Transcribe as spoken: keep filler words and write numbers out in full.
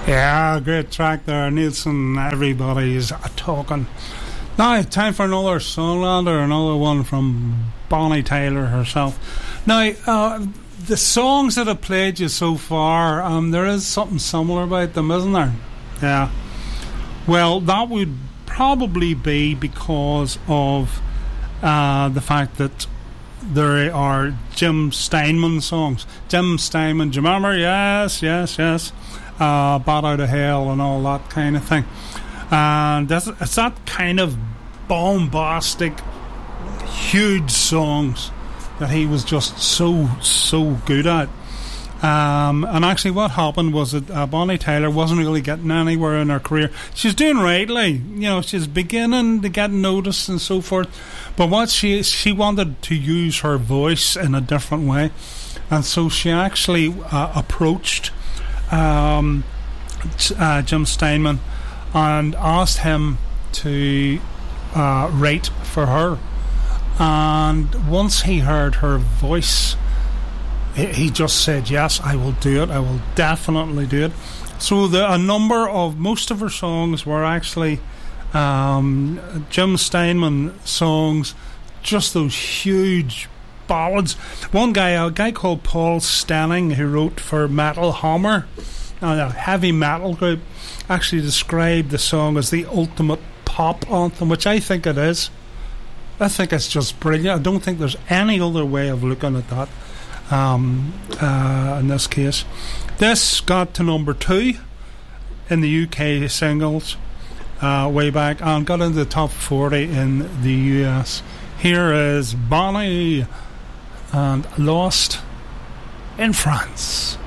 Yeah, great track there, Nielsen. Everybody's talking. Now, time for another Songlander, another one from Bonnie Tyler herself. Now, uh, the songs that I've played you so far, um, there is something similar about them, isn't there? Yeah. Well, that would probably be because of uh, the fact that there are Jim Steinman songs. Jim Steinman, do you remember? Yes, yes, yes. Uh, Bat Out of Hell and all that kind of thing. And that's, it's that kind of bombastic, huge songs that he was just so, so good at. Um, and actually what happened was that uh, Bonnie Tyler wasn't really getting anywhere in her career. She's doing rightly, you know, she's beginning to get noticed and so forth, but what she she wanted to use her voice in a different way, and so she actually uh, approached um, uh, Jim Steinman and asked him to uh, write for her. And once he heard her voice, he just said, yes, I will do it, I will definitely do it. So the, a number of, most of her songs were actually um, Jim Steinman songs, just those huge ballads. One guy, a guy called Paul Stenning, who wrote for Metal Hammer, a heavy metal group, actually described the song as the ultimate pop anthem, which I think it is. I think it's just brilliant. I don't think there's any other way of looking at that. Um, uh, in this case, this got to number two in the U K singles uh, way back, and got into the top forty in the U S. Here is Bonnie and Lost in France.